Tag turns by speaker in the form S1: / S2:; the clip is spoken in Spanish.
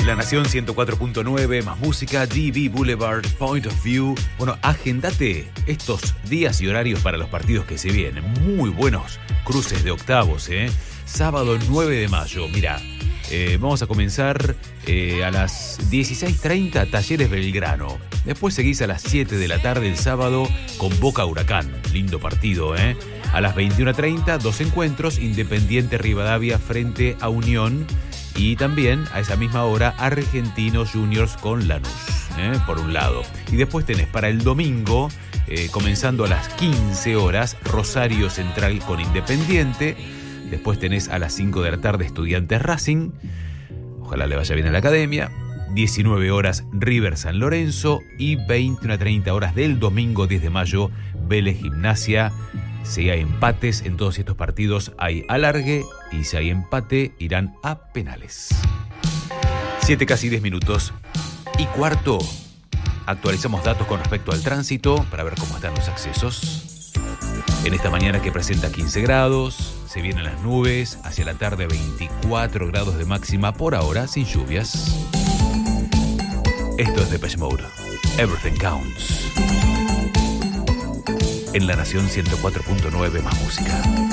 S1: La Nación 104.9, más música, DB Boulevard, Point of View. Bueno, agendate estos días y horarios para los partidos que se vienen. Muy buenos cruces de octavos, ¿eh? Sábado 9 de mayo, mira, vamos a comenzar a las 16:30, Talleres Belgrano. Después seguís a las 7 de la tarde el sábado con Boca Huracán. Lindo partido, ¿eh? A las 21:30, dos encuentros, Independiente Rivadavia frente a Unión. Y también a esa misma hora Argentinos Juniors con Lanús, por un lado. Y después tenés para el domingo, comenzando a las 15 horas, Rosario Central con Independiente. Después tenés a las 5 de la tarde Estudiantes Racing. Ojalá le vaya bien a la academia. 19 horas River San Lorenzo. Y 21:30 horas del domingo 10 de mayo, Vélez Gimnasia. Si hay empates en todos estos partidos, hay alargue, y si hay empate, irán a penales. 7 casi 10 minutos. Y cuarto, actualizamos datos con respecto al tránsito para ver cómo están los accesos. En esta mañana que presenta 15 grados, se vienen las nubes, hacia la tarde 24 grados de máxima, por ahora sin lluvias. Esto es Depeche Mode, Everything Counts. En La Nación 104.9, más música.